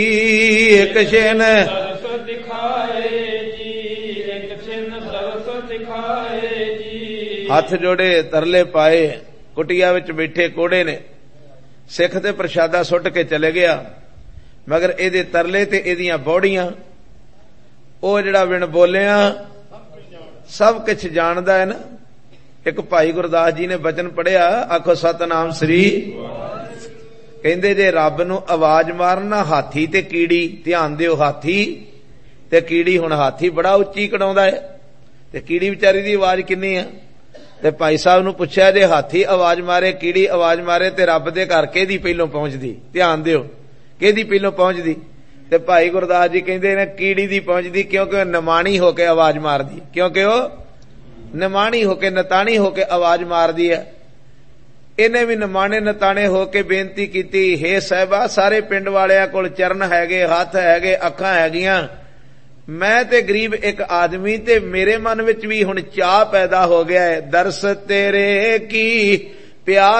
ਇੱਕ ਛਿਨ ਸਰਸ ਦਿਖਾਏ ਜੀ, ਇੱਕ ਛਿਨ ਸਰਸ ਦਿਖਾਏ ਜੀ। ਹੱਥ ਜੋੜੇ ਤਰਲੇ ਪਾਏ, ਕੁਟੀਆ ਵਿੱਚ ਬੈਠੇ ਕੋੜੇ ਨੇ। ਸਿੱਖ ਤੇ ਪ੍ਰਸ਼ਾਦਾ ਸੁੱਟ ਕੇ ਚਲੇ ਗਿਆ, ਮਗਰ ਇਹਦੇ ਤਰਲੇ ਤੇ ਇਹਦੀਆਂ ਬੌੜੀਆਂ, ਉਹ ਜਿਹੜਾ ਵਿਣ ਬੋਲਿਆ ਸਭ ਕੁਛ ਜਾਣਦਾ ਹੈ ਨਾ। ਇੱਕ ਭਾਈ ਗੁਰਦਾਸ ਜੀ ਨੇ ਬਚਨ ਪੜਿਆ, ਆਖੋ ਸਤਨਾਮ ਸ੍ਰੀ। ਕਹਿੰਦੇ ਜੇ ਰੱਬ ਨੂੰ ਆਵਾਜ਼ ਮਾਰਨਾ ਹਾਥੀ ਤੇ ਕੀੜੀ, ਧਿਆਨ ਦਿਓ, ਹਾਥੀ ਤੇ ਕੀੜੀ। ਹੁਣ ਹਾਥੀ ਬੜਾ ਉੱਚੀ ਕਢਾਉਂਦਾ ਹੈ ਤੇ ਕੀੜੀ ਵਿਚਾਰੀ ਦੀ ਆਵਾਜ਼ ਕਿੰਨੀ ਆ। ਤੇ ਭਾਈ ਸਾਹਿਬ ਨੂੰ ਪੁੱਛਿਆ, ਜੇ ਹਾਥੀ ਆਵਾਜ਼ ਮਾਰੇ, ਕੀੜੀ ਆਵਾਜ਼ ਮਾਰੇ, ਤੇ ਰੱਬ ਦੇ ਘਰ ਕਿਹਦੀ ਪਹਿਲੋਂ ਪਹੁੰਚਦੀ? ਧਿਆਨ ਦਿਓ, ਕਿਹਦੀ ਪਹਿਲੋਂ ਪਹੁੰਚਦੀ? ਤੇ ਭਾਈ ਗੁਰਦਾਸ ਜੀ ਕਹਿੰਦੇ ਨੇ ਕੀੜੀ ਦੀ ਪਹੁੰਚਦੀ, ਕਿਉਂਕਿ ਉਹ ਨਿਮਾਣੀ ਹੋ ਕੇ ਆਵਾਜ਼ ਮਾਰਦੀ, ਕਿਉਂਕਿ ਉਹ ਨਿਮਾਣੀ ਹੋ ਕੇ, ਨਤਾਣੀ ਹੋ ਕੇ ਆਵਾਜ਼ ਮਾਰਦੀ ਹੈ। ਇਹਨੇ ਵੀ ਨਿਮਾਣੇ ਨਤਾਣੇ ਹੋ ਕੇ ਬੇਨਤੀ ਕੀਤੀ, ਹੇ ਸਾਹਿਬਾ, ਸਾਰੇ ਪਿੰਡ ਵਾਲਿਆਂ ਕੋਲ ਚਰਨ ਹੈਗੇ, ਹੱਥ ਹੈਗੇ, ਅੱਖਾਂ ਹੈਗੀਆਂ, ਮੈਂ ਤੇ ਗਰੀਬ ਇੱਕ ਆਦਮੀ, ਤੇ ਮੇਰੇ ਮਨ ਵਿੱਚ ਵੀ ਹੁਣ ਚਾਹ ਪੈਦਾ ਹੋ ਗਿਆ ਹੈ, ਦਰਸ ਤੇਰੇ ਕੀ ਪਿਆਸ